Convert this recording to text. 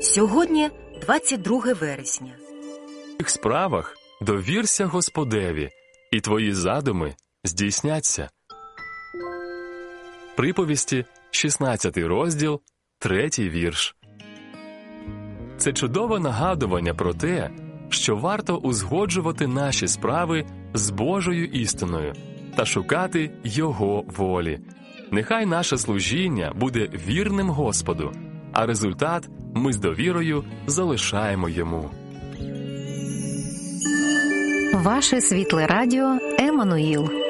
Сьогодні 22 вересня. В твоїх справах довірся Господеві, і твої задуми здійсняться. Приповісті, 16 розділ, 3 вірш. Це чудове нагадування про те, що варто узгоджувати наші справи з Божою істиною та шукати Його волі. Нехай наше служіння буде вірним Господу, а результат ми з довірою залишаємо Йому. Ваше світле радіо «Еммануїл».